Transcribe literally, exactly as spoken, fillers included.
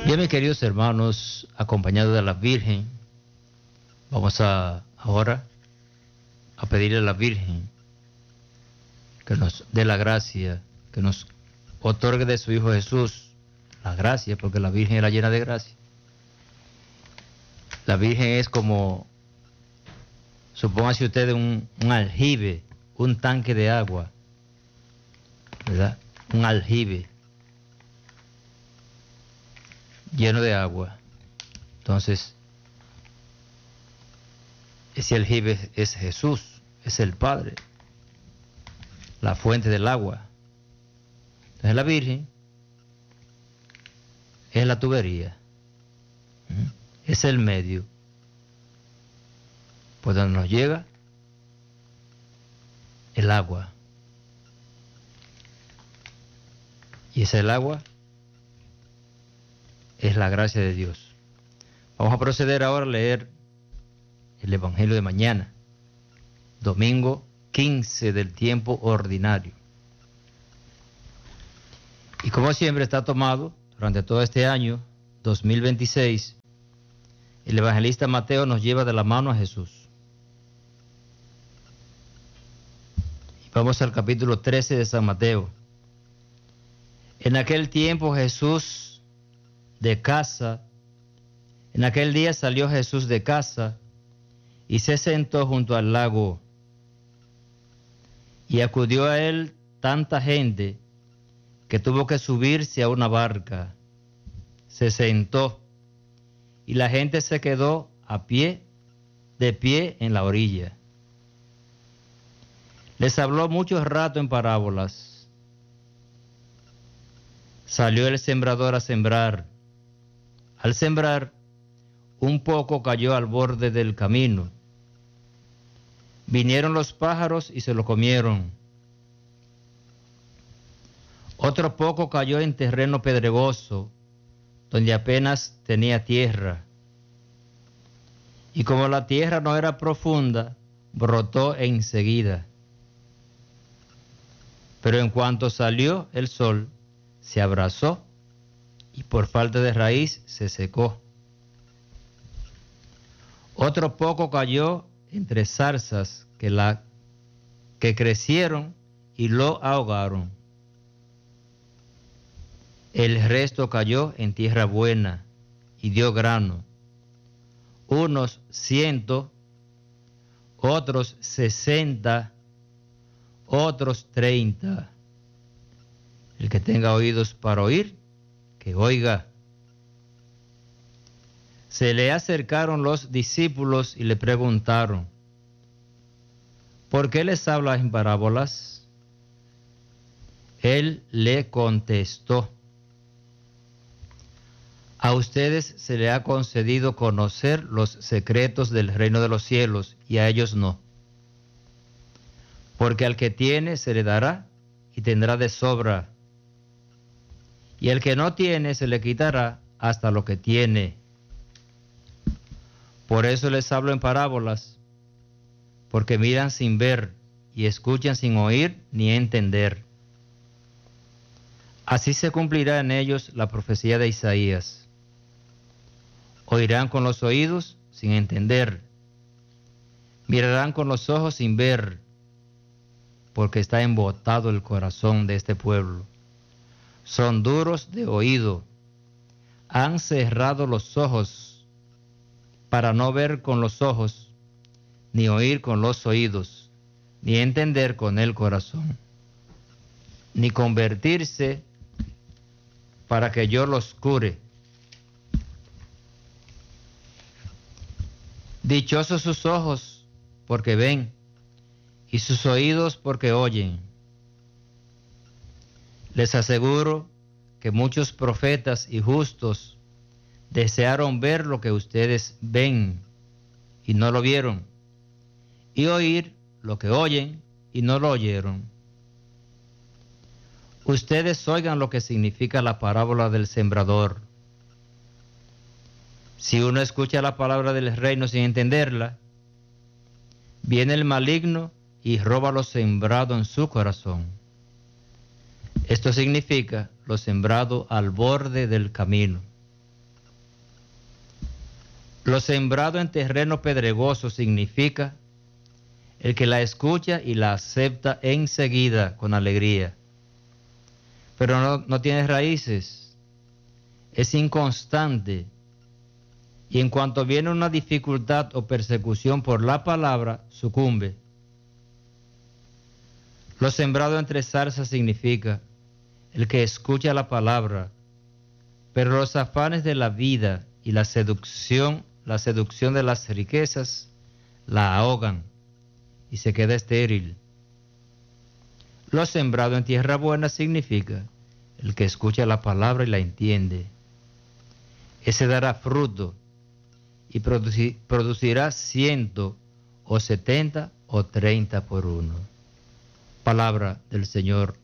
Bien, mis queridos hermanos, acompañados de la Virgen, vamos a ahora a pedirle a la Virgen que nos dé la gracia, que nos otorgue de su Hijo Jesús la gracia, porque la Virgen era llena de gracia. La Virgen es como, supóngase ustedes, un, un aljibe, un tanque de agua, ¿verdad? Un aljibe lleno de agua. Entonces, ese aljibe es Jesús, es el Padre, la fuente del agua. Entonces la Virgen es la tubería, es el medio por donde nos llega el agua. Y ese el agua es la gracia de Dios. Vamos a proceder ahora a leer el Evangelio de mañana, domingo quince del tiempo ordinario. Y como siempre está tomado durante todo este año dos mil veintiséis, el evangelista Mateo nos lleva de la mano a Jesús. Y vamos al capítulo trece de San Mateo. En aquel tiempo Jesús de casa, en aquel día salió Jesús de casa y se sentó junto al lago. Y acudió a él tanta gente que tuvo que subirse a una barca. Se sentó y la gente se quedó a pie, de pie en la orilla. Les habló mucho rato en parábolas. Salió el sembrador a sembrar. Al sembrar, un poco cayó al borde del camino. Vinieron los pájaros y se lo comieron. Otro poco cayó en terreno pedregoso, donde apenas tenía tierra. Y como la tierra no era profunda, brotó enseguida. Pero en cuanto salió el sol, se abrasó y por falta de raíz se secó. Otro poco cayó entre zarzas que, la, que crecieron y lo ahogaron. El resto cayó en tierra buena y dio grano, unos ciento, otros sesenta, otros treinta. El que tenga oídos para oír, que oiga. Se le acercaron los discípulos y le preguntaron: ¿por qué les hablas en parábolas? Él le contestó: a ustedes se les ha concedido conocer los secretos del reino de los cielos, y a ellos no. Porque al que tiene se le dará y tendrá de sobra, y el que no tiene se le quitará hasta lo que tiene. Por eso les hablo en parábolas, porque miran sin ver y escuchan sin oír ni entender. Así se cumplirá en ellos la profecía de Isaías. Oirán con los oídos sin entender, mirarán con los ojos sin ver, porque está embotado el corazón de este pueblo. Son duros de oído, han cerrado los ojos para no ver con los ojos, ni oír con los oídos, ni entender con el corazón, ni convertirse para que yo los cure. Dichosos sus ojos porque ven, y sus oídos porque oyen. Les aseguro que muchos profetas y justos desearon ver lo que ustedes ven y no lo vieron, y oír lo que oyen y no lo oyeron. Ustedes oigan lo que significa la parábola del sembrador. Si uno escucha la palabra del reino sin entenderla, viene el maligno y roba lo sembrado en su corazón. Esto significa lo sembrado al borde del camino. Lo sembrado en terreno pedregoso significa el que la escucha y la acepta enseguida con alegría, pero no, no tiene raíces, es inconstante, y en cuanto viene una dificultad o persecución por la palabra, sucumbe. Lo sembrado entre zarzas significa el que escucha la palabra, pero los afanes de la vida y la seducción, la seducción de las riquezas, la ahogan y se queda estéril. Lo sembrado en tierra buena significa el que escucha la palabra y la entiende. Ese dará fruto y producir, producirá ciento o setenta o treinta por uno. Palabra del Señor.